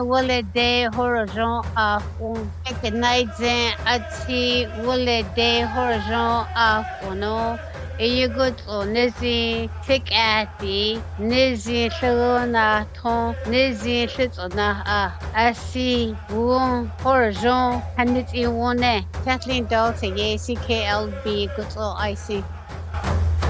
Wale de horizon of recognizing ati wale de horizon of no Eyagut o nizi tik ati nizi luna ton nizi litona asi won horizon hanit iwone Kathleen Dalton ye CKLB good IC